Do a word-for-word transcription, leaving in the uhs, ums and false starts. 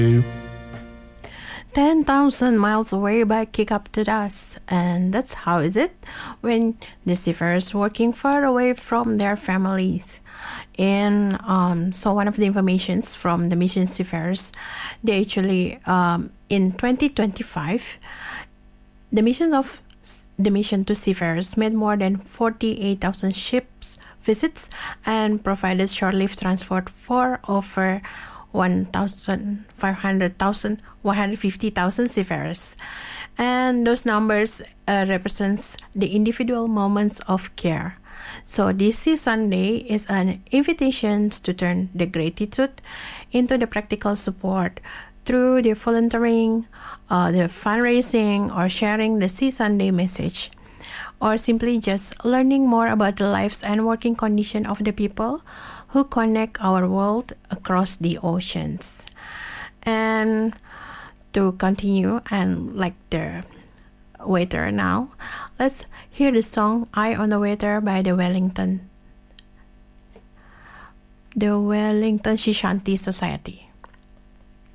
ten thousand miles away by Kick Up to Dust. And that's how is it when the seafarers working far away from their families. And um, so one of the informations from the mission seafarers, they actually um, in twenty twenty-five, the mission of the mission to seafarers made more than forty-eight thousand ships visits and provided short-lived transport for over one thousand five hundred thousand, one hundred fifty thousand seafarers. And those numbers uh, represents the individual moments of care. So this Sea Sunday is an invitation to turn the gratitude into the practical support through the volunteering, uh, the fundraising, or sharing the Sea Sunday message, or simply just learning more about the lives and working condition of the people who connect our world across the oceans. And to continue and like the waiter now, let's hear the song Eye on the Water by the Wellington the Wellington Shishanti Society.